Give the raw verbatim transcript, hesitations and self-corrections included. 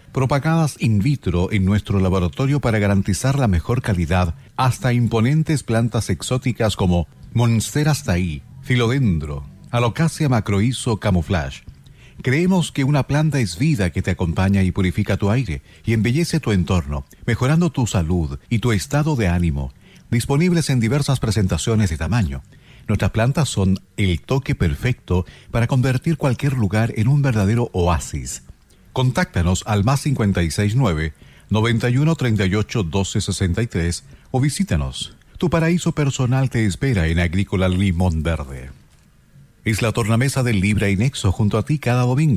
propagadas in vitro en nuestro laboratorio para garantizar la mejor calidad, hasta imponentes plantas exóticas como Monstera stahí, Philodendro, Alocasia macroizo camouflage. Creemos que una planta es vida que te acompaña y purifica tu aire y embellece tu entorno, mejorando tu salud y tu estado de ánimo. Disponibles en diversas presentaciones de tamaño. Nuestras plantas son el toque perfecto para convertir cualquier lugar en un verdadero oasis. Contáctanos al más cinco seis nueve, noventa y uno, treinta y ocho, doce, sesenta y tres o visítanos. Tu paraíso personal te espera en Agrícola Limón Verde. Es la tornamesa del Libra y Nexo junto a ti cada domingo.